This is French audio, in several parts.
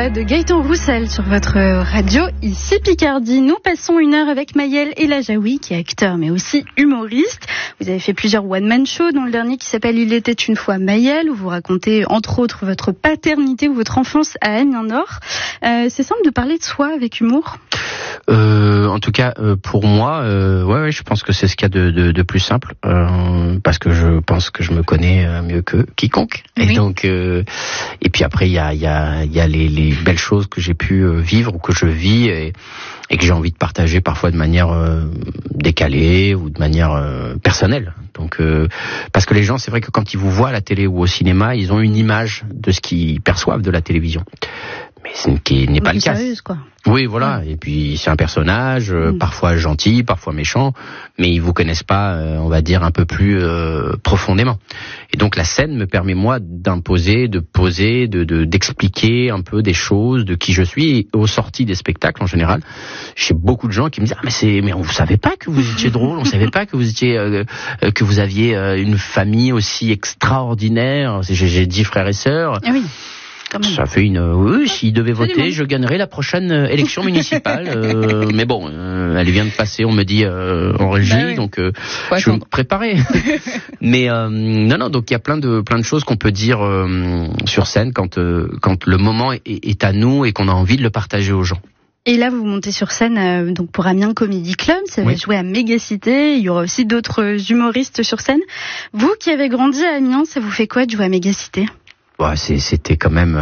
toi de Gaëtan Roussel sur votre radio, ici Picardie. Nous passons une heure avec Maël Elajaoui, qui est acteur mais aussi humoriste. Vous avez fait plusieurs one-man shows, dont le dernier qui s'appelle Il était une fois Maël, où vous racontez entre autres votre paternité ou votre enfance à Amiens-Nord. C'est simple de parler de soi avec humour? En tout cas, pour moi, ouais, je pense que c'est ce qu'il y a de plus simple, parce que je pense que je me connais mieux que quiconque. Oui. Et donc, et puis après, il y a les belles choses que j'ai pu vivre ou que je vis et que j'ai envie de partager parfois de manière décalée ou de manière personnelle. Donc, parce que les gens, c'est vrai que quand ils vous voient à la télé ou au cinéma, ils ont une image de ce qu'ils perçoivent de la télévision. Mais ce qui n'est pas le cas. Sérieuse, quoi. Oui, voilà. Et puis c'est un personnage, parfois gentil, parfois méchant, mais ils vous connaissent pas, on va dire, un peu plus profondément. Et donc la scène me permet moi d'imposer, de poser, d'expliquer un peu des choses de qui je suis. Et aux sorties des spectacles en général, j'ai beaucoup de gens qui me disent mais on savait pas que vous étiez drôle, on savait pas que vous étiez que vous aviez une famille aussi extraordinaire. J'ai 10 frères et sœurs. Ah oui. Ça fait oui, s'il devait voter, je gagnerais la prochaine élection municipale. Mais bon, elle vient de passer, on me dit en régie, donc je vais me préparer. Mais non, donc il y a plein de choses qu'on peut dire sur scène quand le moment est à nous et qu'on a envie de le partager aux gens. Et là, vous montez sur scène donc pour Amiens Comedy Club, ça va jouer à Mégacité. Il y aura aussi d'autres humoristes sur scène. Vous qui avez grandi à Amiens, ça vous fait quoi de jouer à Mégacité? Ouais, c'était quand même,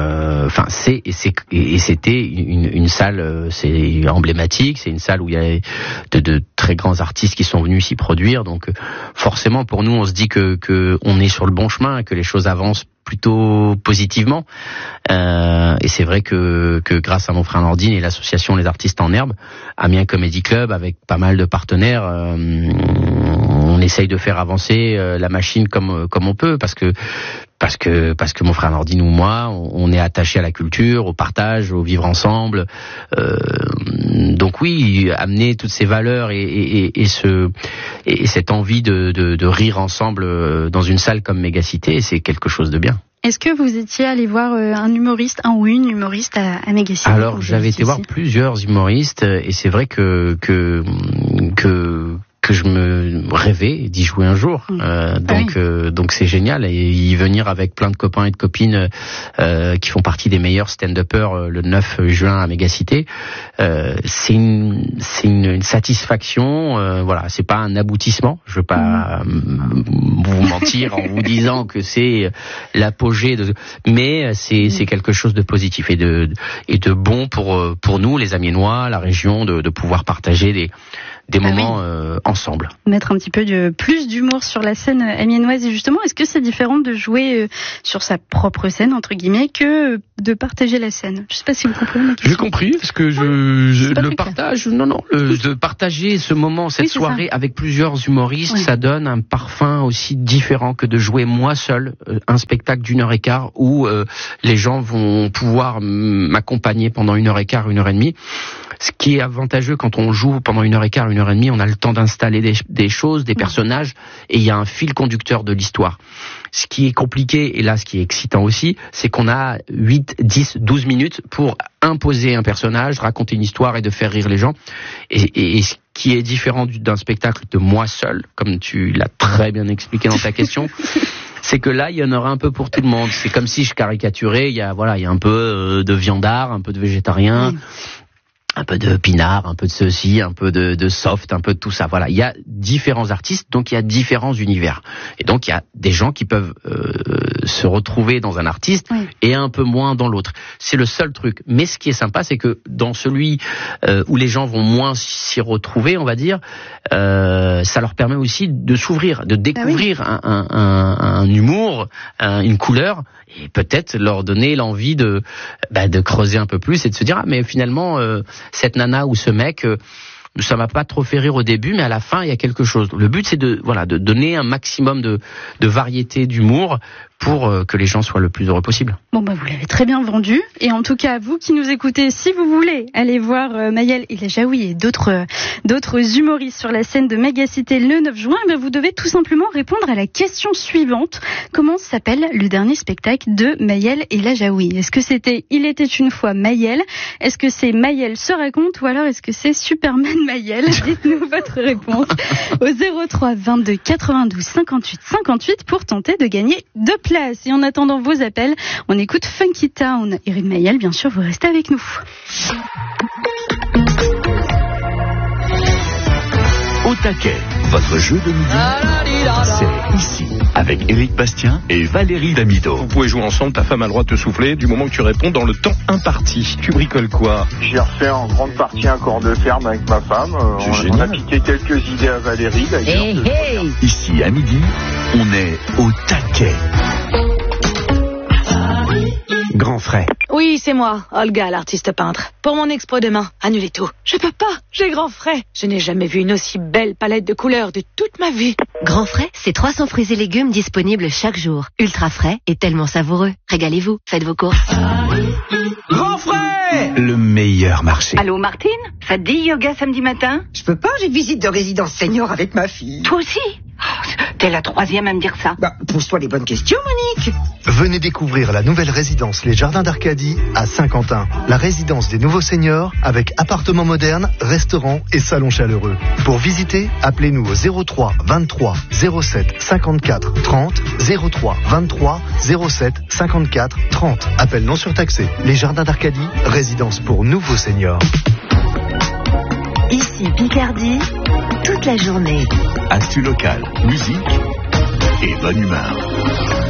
c'était une salle, c'est emblématique, c'est une salle où il y a de très grands artistes qui sont venus s'y produire, donc forcément pour nous on se dit que on est sur le bon chemin, que les choses avancent plutôt positivement, et c'est vrai que grâce à mon frère Nordine et l'association Les Artistes en Herbe, Amiens Comedy Club, avec pas mal de partenaires, on essaye de faire avancer la machine comme on peut, parce que mon frère Nordine ou moi, on est attaché à la culture, au partage, au vivre ensemble. Donc oui, amener toutes ces valeurs et cette envie de rire ensemble dans une salle comme Mégacité, c'est quelque chose de bien. Est-ce que vous étiez allé voir un ou une humoriste à Mégacité? Alors j'avais été voir plusieurs humoristes et c'est vrai que je me rêvais d'y jouer un jour. Donc c'est génial, et y venir avec plein de copains et de copines qui font partie des meilleurs stand-uppers le 9 juin à Mégacité, c'est une satisfaction. Voilà, c'est pas un aboutissement. Je veux pas vous mentir en vous disant que c'est l'apogée mais c'est quelque chose de positif et de bon pour nous les Amiénois, la région, de pouvoir partager des moments ensemble. Mettre un petit peu plus d'humour sur la scène amiénoise. Et justement, est-ce que c'est différent de jouer sur sa propre scène, entre guillemets, que de partager la scène? Je sais pas si vous comprenez ma question. J'ai compris, parce que le partage, de partager ce moment, cette soirée avec plusieurs humoristes, ça donne un parfum aussi différent que de jouer moi seul un spectacle d'1h15 où les gens vont pouvoir m'accompagner pendant 1h15, 1h30. Ce qui est avantageux quand on joue pendant 1h15, 1h30, on a le temps d'installer des choses, des personnages, et il y a un fil conducteur de l'histoire. Ce qui est compliqué, et là ce qui est excitant aussi, c'est qu'on a 8, 10, 12 minutes pour imposer un personnage, raconter une histoire et de faire rire les gens. Et ce qui est différent d'un spectacle de moi seul, comme tu l'as très bien expliqué dans ta question, c'est que là, il y en aura un peu pour tout le monde. C'est comme si je caricaturais, il y a un peu de viandard, un peu de végétarien, un peu de pinard, un peu de ceci, un peu de soft, un peu de tout ça. Voilà, il y a différents artistes, donc il y a différents univers. Et donc il y a des gens qui peuvent se retrouver dans un artiste et un peu moins dans l'autre. C'est le seul truc. Mais ce qui est sympa, c'est que dans celui où les gens vont moins s'y retrouver, on va dire, ça leur permet aussi de s'ouvrir, de découvrir un humour, une couleur, et peut-être leur donner l'envie de creuser un peu plus et de se dire mais finalement cette nana ou ce mec, ça m'a pas trop fait rire au début, mais à la fin il y a quelque chose. Le but c'est de donner un maximum de variété d'humour pour que les gens soient le plus heureux possible. Bon, vous l'avez très bien vendu. Et en tout cas, vous qui nous écoutez, si vous voulez aller voir Maëlle et la Jaoui et d'autres humoristes sur la scène de Megacité le 9 juin, vous devez tout simplement répondre à la question suivante. Comment s'appelle le dernier spectacle de Maëlle et la Jaoui? Est-ce que c'était Il était une fois Maëlle? Est-ce que c'est Maëlle se raconte? Ou alors est-ce que c'est Superman Maëlle? Dites-nous votre réponse au 03 22 92 58 58 pour tenter de gagner 2 places. Et en attendant vos appels, on écoute Funky Town. Irène Maëlle, bien sûr, vous restez avec nous. Au taquet, votre jeu de midi, c'est ici, avec Éric Bastien et Valérie Damido. Vous pouvez jouer ensemble, ta femme a le droit de te souffler du moment que tu réponds dans le temps imparti. Tu bricoles quoi? J'ai refait en grande partie un corps de ferme avec ma femme. On a piqué quelques idées à Valérie d'ailleurs. Ici, à midi, on est au taquet. Grand frais. Oui, c'est moi, Olga, l'artiste peintre. Pour mon expo demain, annulez tout. Je peux pas, j'ai grand frais. Je n'ai jamais vu une aussi belle palette de couleurs de toute ma vie. Grand frais, c'est 300 fruits et légumes disponibles chaque jour. Ultra frais et tellement savoureux. Régalez-vous, faites vos courses. Grand frais, le meilleur marché. Allô Martine, ça te dit yoga samedi matin? Je peux pas, j'ai une visite de résidence senior avec ma fille. Toi aussi? T'es la 3e à me dire ça. Pose-toi les bonnes questions, Monique. Venez découvrir la nouvelle résidence Les Jardins d'Arcadie à Saint-Quentin. La résidence des nouveaux seniors avec appartements modernes, restaurants et salons chaleureux. Pour visiter, appelez-nous au 03 23 07 54 30 03 23 07 54 30. Appel non surtaxé. Les Jardins d'Arcadie, résidence pour nouveaux seniors. Ici Picardie, toute la journée. Actu local, musique et bonne humeur.